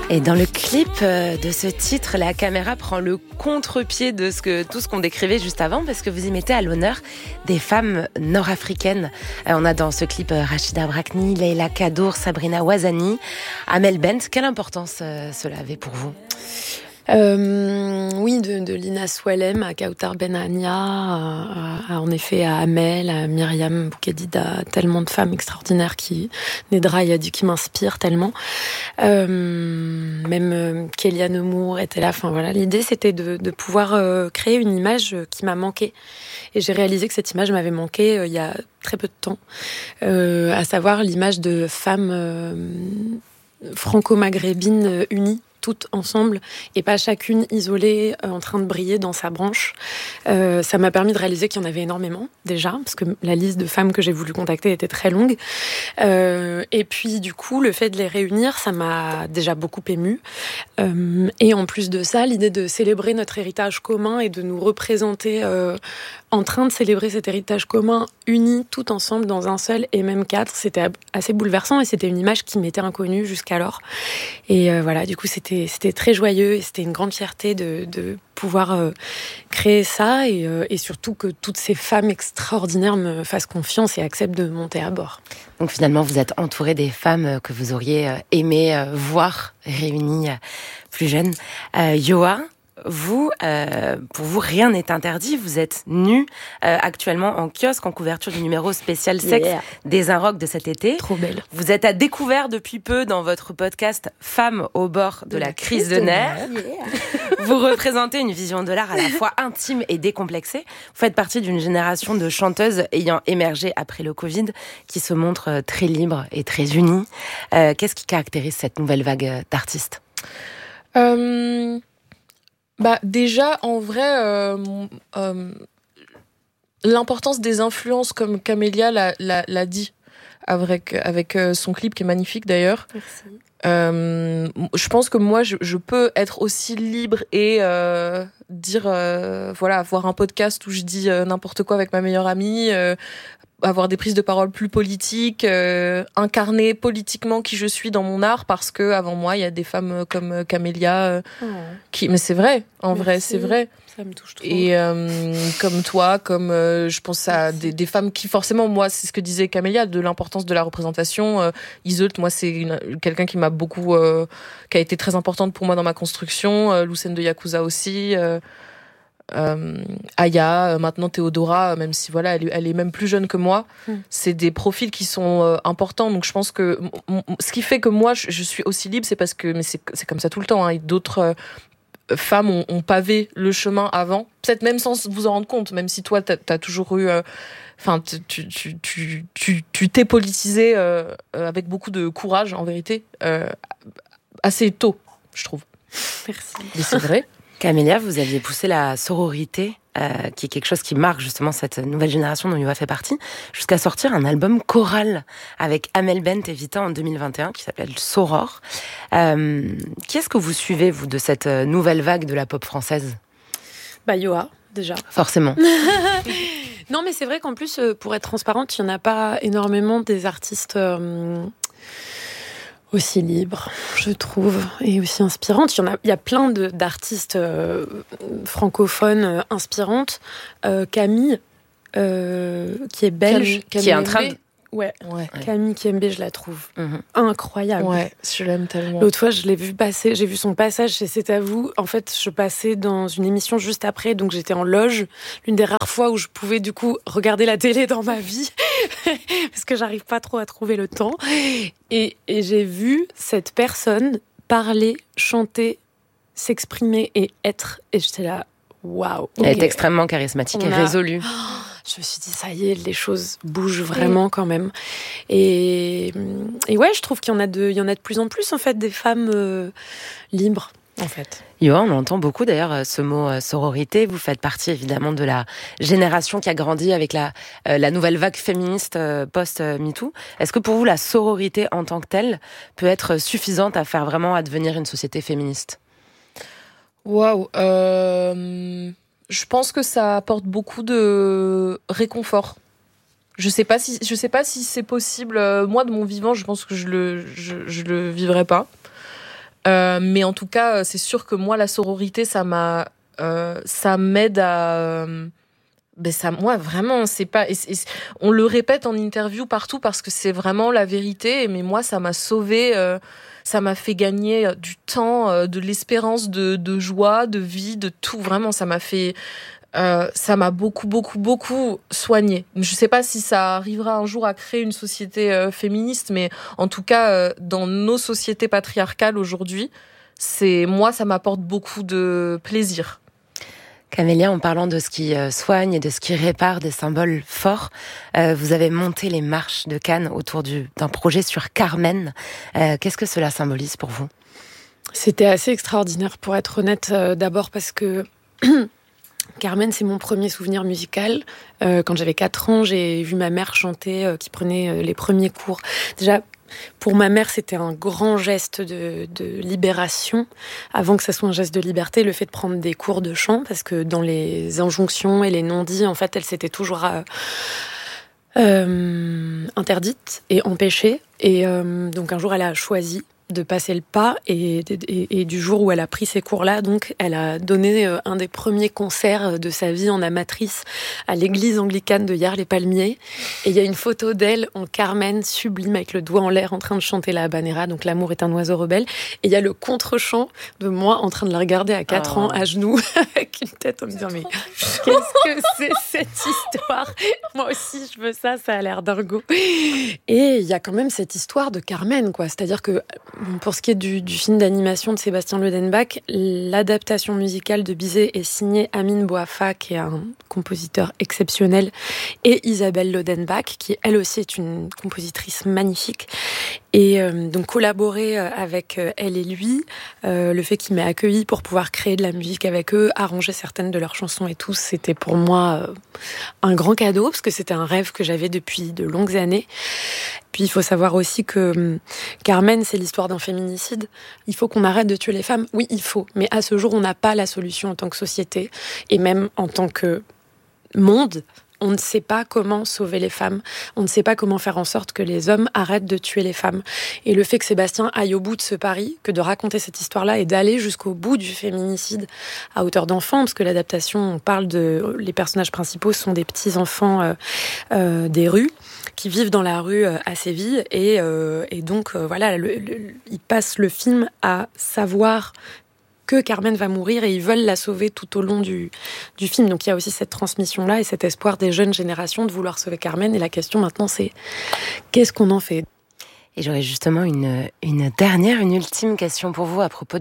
Et dans le clip de ce titre, la caméra prend le contre-pied de tout ce qu'on décrivait juste avant, parce que vous y mettez à l'honneur des femmes nord-africaines. On a dans ce clip Rachida Brakni, Leila Kadour, Sabrina Ouazani, Amel Bent. Quelle importance cela avait pour vous ? Oui, de Lina Swalem à Kautar Benania, en effet à Amel, à Myriam Boukedida, tellement de femmes extraordinaires Nedra Yadi qui m'inspirent tellement. Même Kéliane Moore était là. Enfin voilà, l'idée c'était de pouvoir créer une image qui m'a manqué. Et j'ai réalisé que cette image m'avait manqué il y a très peu de temps, à savoir l'image de femmes franco-maghrébines unies, toutes ensemble et pas chacune isolée en train de briller dans sa branche. Ça m'a permis de réaliser qu'il y en avait énormément déjà, parce que la liste de femmes que j'ai voulu contacter était très longue. Et puis du coup, le fait de les réunir, ça m'a déjà beaucoup émue. Et en plus de ça, l'idée de célébrer notre héritage commun et de nous représenter en train de célébrer cet héritage commun unis tout ensemble dans un seul et même cadre, c'était assez bouleversant et c'était une image qui m'était inconnue jusqu'alors. Et voilà, du coup, c'était très joyeux et c'était une grande fierté de pouvoir créer ça et surtout que toutes ces femmes extraordinaires me fassent confiance et acceptent de monter à bord. Donc finalement, vous êtes entourée des femmes que vous auriez aimé voir réunies plus jeunes. Yoa, vous, pour vous, rien n'est interdit. Vous êtes nue actuellement en kiosque, en couverture du numéro spécial sexe des Inrocks de cet été. Trop belle. Vous êtes à découvert depuis peu dans votre podcast Femmes au bord de la crise de nerfs. Vous représentez une vision de l'art à la fois intime et décomplexée. Vous faites partie d'une génération de chanteuses ayant émergé après le Covid, qui se montrent très libres et très unies. Qu'est-ce qui caractérise cette nouvelle vague d'artistes ? Déjà, en vrai, l'importance des influences, comme Camélia l'a dit avec son clip qui est magnifique d'ailleurs. Merci. Je pense que moi, je peux être aussi libre et dire, avoir un podcast où je dis n'importe quoi avec ma meilleure amie, avoir des prises de parole plus politiques, incarner politiquement qui je suis dans mon art, parce que avant moi il y a des femmes comme Camélia mais c'est vrai, vrai c'est vrai, ça me touche trop. Et comme toi, comme je pense à des femmes qui forcément, moi c'est ce que disait Camélia, de l'importance de la représentation. Iseult, moi c'est quelqu'un qui m'a beaucoup qui a été très importante pour moi dans ma construction. Lucène de Yakuza aussi. Aya, maintenant Théodora, même si voilà, elle est même plus jeune que moi, c'est des profils qui sont importants. Donc je pense que ce qui fait que moi je suis aussi libre, c'est parce que, mais c'est comme ça tout le temps, hein, et d'autres femmes ont pavé le chemin avant, peut-être même sans vous en rendre compte, même si toi t'as toujours eu tu t'es politisée avec beaucoup de courage, en vérité, assez tôt, je trouve. Merci. Mais c'est vrai. Camélia, vous aviez poussé la sororité, qui est quelque chose qui marque justement cette nouvelle génération dont Yoa fait partie, jusqu'à sortir un album choral avec Amel Bent et Vita en 2021 qui s'appelle Soror. Qui est-ce que vous suivez, vous, de cette nouvelle vague de la pop française ? Yoa, déjà. Forcément. Non, mais c'est vrai qu'en plus, pour être transparente, il n'y en a pas énormément des artistes aussi libres, je trouve, et aussi inspirantes. Il y a plein d'artistes francophones inspirantes. Camille, qui est belge, qui est en train de... Ouais. Camille Kiembe, je la trouve incroyable. Ouais, je l'aime tellement. L'autre fois, je l'ai vu passer, j'ai vu son passage chez C'est à vous. En fait, je passais dans une émission juste après, donc j'étais en loge. L'une des rares fois où je pouvais du coup regarder la télé dans ma vie, parce que j'arrive pas trop à trouver le temps. Et j'ai vu cette personne parler, chanter, s'exprimer et être. Et j'étais là, waouh. Elle est extrêmement charismatique et résolue. Je me suis dit, ça y est, les choses bougent vraiment quand même. Et ouais, je trouve qu'il y en a de plus en plus, en fait, des femmes libres, en fait. Yoa, on entend beaucoup d'ailleurs ce mot sororité. Vous faites partie évidemment de la génération qui a grandi avec la nouvelle vague féministe post-MeToo. Est-ce que pour vous, la sororité en tant que telle peut être suffisante à faire vraiment advenir une société féministe ? Waouh. Je pense que ça apporte beaucoup de réconfort. Je sais pas si c'est possible. Moi, de mon vivant, je pense que je le vivrais pas. Mais en tout cas, c'est sûr que moi, la sororité, ça m'aide à... moi, vraiment, c'est pas... on le répète en interview partout parce que c'est vraiment la vérité. Mais moi, ça m'a sauvée... ça m'a fait gagner du temps, de l'espérance, de joie, de vie, de tout. Vraiment, ça m'a beaucoup, beaucoup, beaucoup soignée. Je sais pas si ça arrivera un jour à créer une société féministe, mais en tout cas, dans nos sociétés patriarcales aujourd'hui, ça m'apporte beaucoup de plaisir. Camélia, en parlant de ce qui soigne et de ce qui répare des symboles forts, vous avez monté les marches de Cannes autour d'un projet sur Carmen. Qu'est-ce que cela symbolise pour vous ? C'était assez extraordinaire, pour être honnête. D'abord parce que Carmen, c'est mon premier souvenir musical. Quand j'avais 4 ans, j'ai vu ma mère chanter, qui prenait les premiers cours. Déjà, pour ma mère, c'était un grand geste de libération, avant que ça soit un geste de liberté, le fait de prendre des cours de chant, parce que dans les injonctions et les non-dits, en fait, elle s'était toujours interdite et empêchée. Et donc un jour, elle a choisi de passer le pas, et du jour où elle a pris ces cours-là, donc elle a donné un des premiers concerts de sa vie en amatrice à l'église anglicane de Hyères-les-Palmiers, et il y a une photo d'elle en Carmen, sublime, avec le doigt en l'air, en train de chanter la habanera, donc l'amour est un oiseau rebelle, et il y a le contre-chant de moi en train de la regarder à 4 ans à genoux, avec une tête en me disant mais qu'est-ce que c'est cette histoire, moi aussi je veux ça a l'air dingo. Et il y a quand même cette histoire de Carmen, quoi, c'est-à-dire que pour ce qui est du film d'animation de Sébastien Lodenbach, l'adaptation musicale de Bizet est signée Amine Bouafa, qui est un compositeur exceptionnel, et Isabelle Lodenbach, qui elle aussi est une compositrice magnifique. Et donc collaborer avec elle et lui, le fait qu'il m'ait accueilli pour pouvoir créer de la musique avec eux, arranger certaines de leurs chansons et tout, c'était pour moi un grand cadeau, parce que c'était un rêve que j'avais depuis de longues années. Puis il faut savoir aussi que Carmen, c'est l'histoire d'un féminicide. Il faut qu'on arrête de tuer les femmes. Oui, il faut. Mais à ce jour, on n'a pas la solution en tant que société. Et même en tant que monde, on ne sait pas comment sauver les femmes. On ne sait pas comment faire en sorte que les hommes arrêtent de tuer les femmes. Et le fait que Sébastien aille au bout de ce pari, que de raconter cette histoire-là et d'aller jusqu'au bout du féminicide à hauteur d'enfants, parce que l'adaptation, on parle les personnages principaux sont des petits-enfants des rues, qui vivent dans la rue à Séville, et donc voilà, ils passent le film à savoir que Carmen va mourir, et ils veulent la sauver tout au long du film. Donc il y a aussi cette transmission-là et cet espoir des jeunes générations de vouloir sauver Carmen. Et la question maintenant, c'est qu'est-ce qu'on en fait ? Et j'aurais justement une ultime question pour vous à propos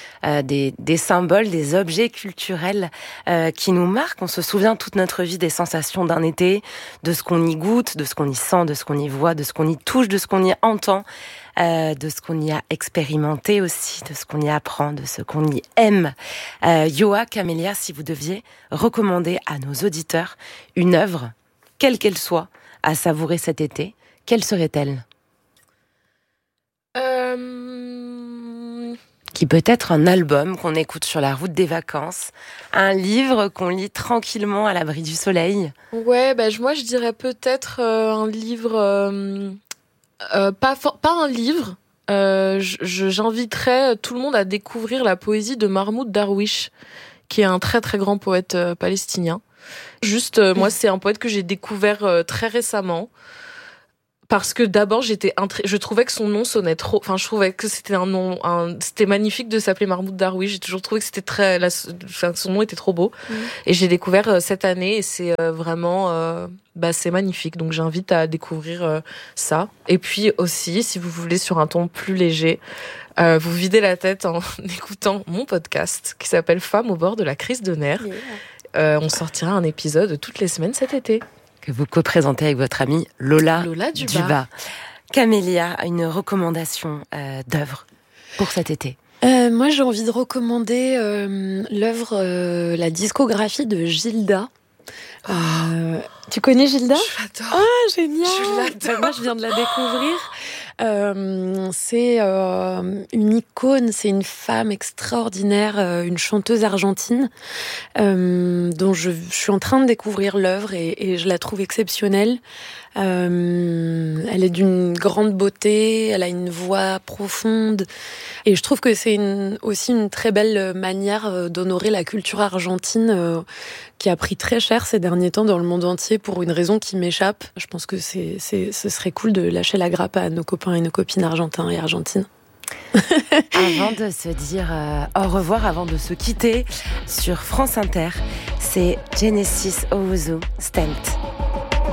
des symboles, des objets culturels qui nous marquent. On se souvient toute notre vie des sensations d'un été, de ce qu'on y goûte, de ce qu'on y sent, de ce qu'on y voit, de ce qu'on y touche, de ce qu'on y entend, de ce qu'on y a expérimenté aussi, de ce qu'on y apprend, de ce qu'on y aime. Yoa, Camélia, si vous deviez recommander à nos auditeurs une œuvre, quelle qu'elle soit, à savourer cet été, quelle serait-elle ? Qui peut être un album qu'on écoute sur la route des vacances, un livre qu'on lit tranquillement à l'abri du soleil. Ouais, moi je dirais peut-être un livre, pas un livre. J'inviterais tout le monde à découvrir la poésie de Mahmoud Darwish, qui est un très très grand poète palestinien. Moi c'est un poète que j'ai découvert très récemment. Parce que d'abord, je trouvais que son nom sonnait trop. Enfin, je trouvais que c'était un nom, c'était magnifique de s'appeler Mahmoud Darwish. J'ai toujours trouvé que c'était son nom était trop beau. Et j'ai découvert cette année, et c'est vraiment, c'est magnifique. Donc, j'invite à découvrir ça. Et puis aussi, si vous voulez, sur un ton plus léger, vous videz la tête en écoutant mon podcast qui s'appelle Femmes au bord de la crise de nerfs. Yeah. On sortira un épisode toutes les semaines cet été. Que vous co-présentez avec votre amie Lola Duba. Camélia, une recommandation d'œuvre pour cet été? Moi, j'ai envie de recommander l'œuvre, la discographie de Gilda. Tu connais Gilda? Je l'adore. Ah, génial! Je l'adore. Moi, je viens de la découvrir. C'est une icône, c'est une femme extraordinaire, une chanteuse argentine dont je suis en train de découvrir l'œuvre, et je la trouve exceptionnelle. Elle est d'une grande beauté, elle a une voix profonde. Et je trouve que c'est aussi une très belle manière d'honorer la culture argentine qui a pris très cher ces derniers temps dans le monde entier pour une raison qui m'échappe. Je pense que ce serait cool de lâcher la grappe à nos copains et nos copines argentins et argentines. Avant de se dire au revoir, avant de se quitter sur France Inter, c'est Genesis Owusu, Stent.